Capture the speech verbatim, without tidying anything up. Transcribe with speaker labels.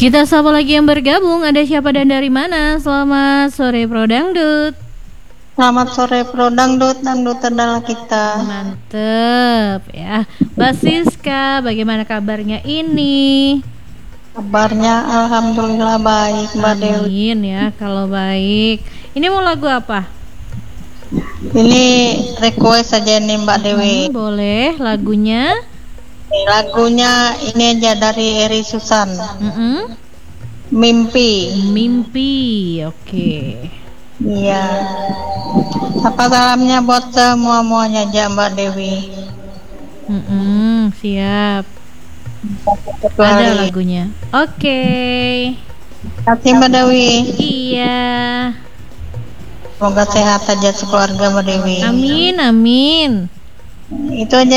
Speaker 1: Kita sapa lagi yang bergabung. Ada siapa dan dari mana? Selamat sore Pro Dangdut.
Speaker 2: Selamat sore Pro Dangdut, Dangdut adalah kita.
Speaker 1: Mantep ya. Mbak Siska, bagaimana kabarnya ini?
Speaker 2: Kabarnya alhamdulillah baik, Mbak Dewi.
Speaker 1: Amin ya, kalau baik. Ini mau lagu apa?
Speaker 2: Ini request saja nih Mbak Dewi.
Speaker 1: Hmm, boleh lagunya?
Speaker 2: Lagunya ini aja dari Eri Susan.
Speaker 1: Mm-mm.
Speaker 2: Mimpi.
Speaker 1: Mimpi, oke.
Speaker 2: Iya. Apa salamnya buat semua-muanya aja Mbak Dewi.
Speaker 1: Mm-mm, siap. Ada lagunya. Oke.
Speaker 2: Terima kasih Mbak Dewi.
Speaker 1: Iya.
Speaker 2: Semoga sehat aja sekeluarga Mbak Dewi.
Speaker 1: Amin, amin.
Speaker 2: Itu aja.